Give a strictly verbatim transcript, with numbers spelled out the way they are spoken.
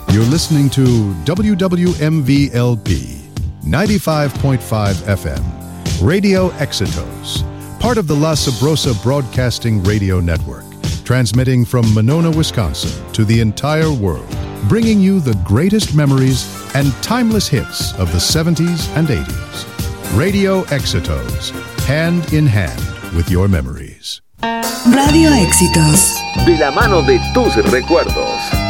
You're listening to W W M V L P ninety-five point five F M, Radio Éxitos, part of the La Sabrosa Broadcasting Radio Network, transmitting from Monona, Wisconsin to the entire world, bringing you the greatest memories and timeless hits of the seventies and eighties. Radio Éxitos, hand in hand with your memories. Radio Éxitos. De la mano de tus recuerdos.